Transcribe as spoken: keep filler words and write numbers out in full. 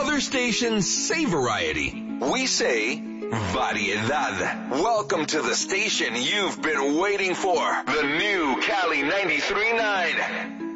Other stations say variety. We say variedad. Welcome to the station you've been waiting for. The new Cali ninety-three point nine.